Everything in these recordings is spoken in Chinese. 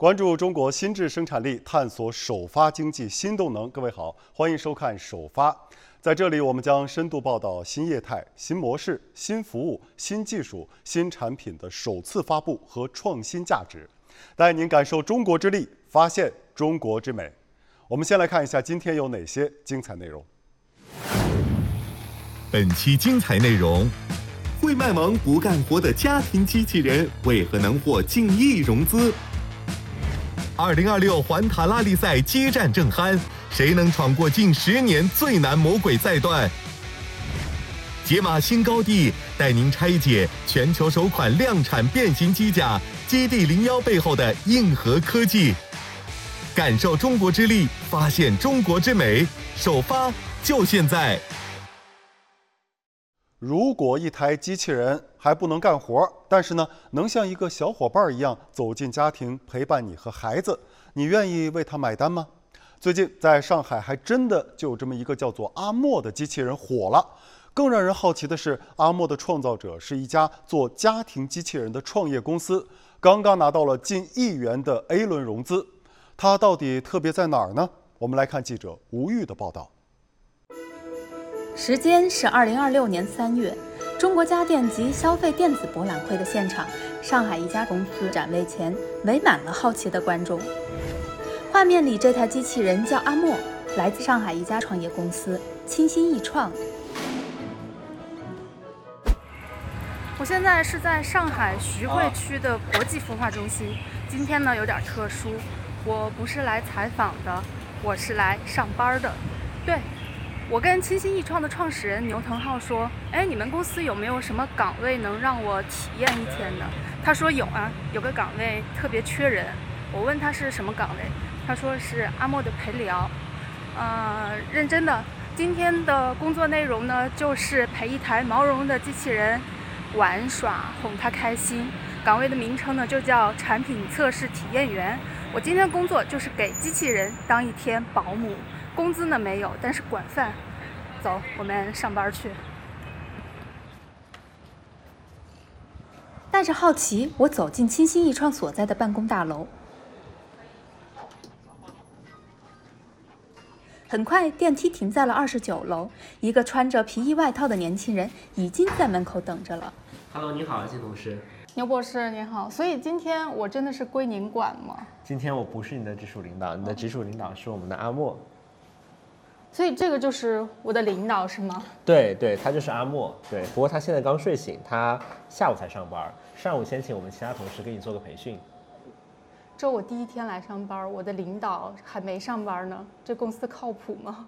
关注中国新质生产力，探索首发经济新动能。各位好，欢迎收看首发。在这里，我们将深度报道新业态、新模式、新服务、新技术、新产品的首次发布和创新价值，带您感受中国之力，发现中国之美。我们先来看一下今天有哪些精彩内容。 本期精彩内容：会卖萌不干活的家庭机器人为何能获近亿融资？2026环塔拉力赛激战正酣，谁能闯过近10年最难魔鬼赛段？解码新高地，带您拆解全球首款量产变形机甲基地01背后的硬核科技，感受中国之力，发现中国之美。首发就现在！ 如果一台机器人还不能干活，但是呢，能像一个小伙伴一样走进家庭，陪伴你和孩子，你愿意为它买单吗？最近在上海还真的就有这么一个叫做阿莫的机器人火了。更让人好奇的是，阿莫的创造者是一家做家庭机器人的创业公司，刚刚拿到了近1亿元的 A 轮融资。它到底特别在哪儿呢？我们来看记者吴玉的报道。 时间是2026年3月，中国家电及消费电子博览会的现场，上海一家公司展位前围满了好奇的观众。画面里这台机器人叫阿莫，来自上海一家创业公司清新易创。 我现在是在上海徐汇区的国际孵化中心。今天呢有点特殊，我不是来采访的，我是来上班的。对，我跟清新易创的创始人牛腾浩说，你们公司有没有什么岗位能让我体验1天的？他说有啊，有个岗位特别缺人。我问他是什么岗位，他说是阿莫的陪聊。认真的，今天的工作内容呢，就是陪一台毛茸茸的机器人玩耍，哄他开心。岗位的名称呢就叫产品测试体验员。我今天工作就是给机器人当1天保姆，工资呢没有，但是管饭。走，我们上班去。 带着好奇，我走进清新易创所在的办公大楼。很快，电梯停在了29楼，一个穿着皮衣外套的年轻人已经在门口等着了。 Hello， 你好，金同事。 牛博士你好，所以今天我真的是归您管吗？ 今天我不是你的直属领导，你的直属领导是我们的阿莫。 所以这个就是我的领导是吗？ 对，他就是阿莫。对，不过他现在刚睡醒，他下午才上班，上午先请我们其他同事给你做个培训。 这我第1天来上班，我的领导还没上班呢，这公司靠谱吗？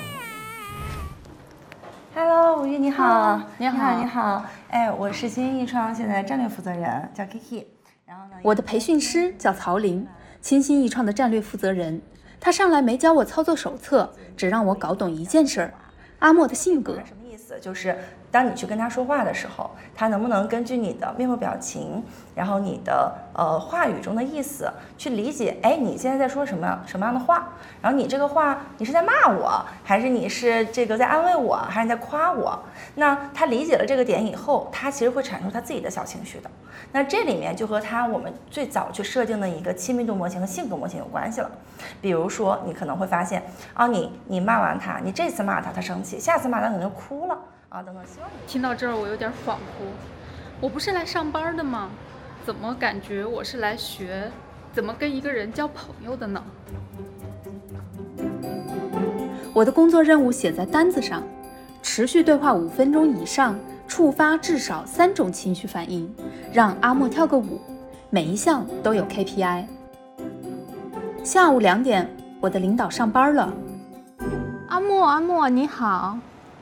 Hello， 吴玉你好， 你好， 你好，我是清新易创现在战略负责人，叫 Kiki。然后呢， 我的培训师叫曹林，清新易创的战略负责人。他上来没教我操作手册，只让我搞懂一件事儿：阿莫的性格。 什么意思？就是当你去跟他说话的时候，他能不能根据你的面部表情，然后你的话语中的意思去理解，你现在在说什么样的话？然后你这个话，你是在骂我，还是你是这个在安慰我，还是你在夸我？那他理解了这个点以后，他其实会产生他自己的小情绪的。那这里面就和我们最早去设定的一个亲密度模型和性格模型有关系了。比如说，你可能会发现你骂完他，你这次骂他，他生气，下次骂他可能就哭了啊，等等。希望你听到这儿，我有点恍惚。我不是来上班的吗？怎么感觉我是来学怎么跟一个人交朋友的呢？ 我的工作任务写在单子上，持续对话5分钟以上，触发至少3种情绪反应，让阿莫跳个舞，每一项都有 KPI。下午2点，我的领导上班了。 阿莫你好。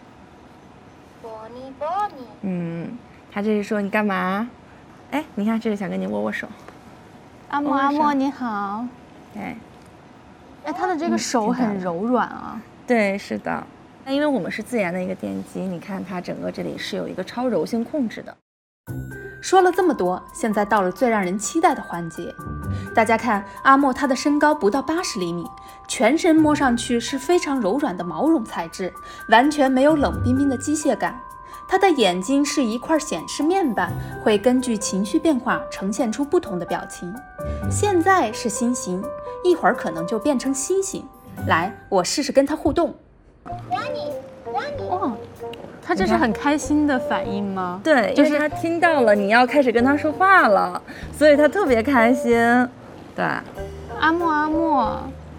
他这是说你干嘛？你看这是想跟你握握手。 阿莫你好。他的这个手很柔软啊。 对，是的。那因为我们是自研的一个电机，你看它整个这里是有一个超柔性控制的。 说了这么多，现在到了最让人期待的环节。大家看，阿莫他的身高不到80厘米，全身摸上去是非常柔软的毛绒材质，完全没有冷冰冰的机械感。 他的眼睛是一块显示面板，会根据情绪变化呈现出不同的表情。现在是心形，一会儿可能就变成星形。来，我试试跟他互动。 哇，他这是很开心的反应吗？ 对，就是他听到了你要开始跟他说话了，所以他特别开心。对， 阿莫阿莫，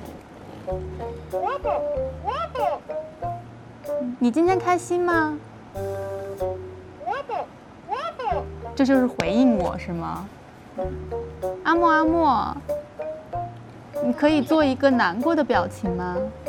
你今天开心吗？这就是回应我是吗？阿莫阿莫，你可以做一个难过的表情吗？